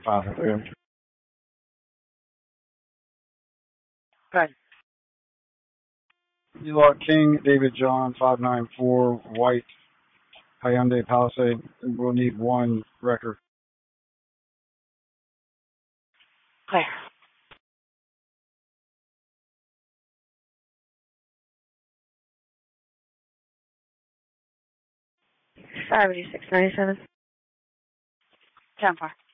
Positive. Good. Elon King, David John, 594, white, Hyundai Palisade. We'll need one record. Clear. $586.97. 10-4.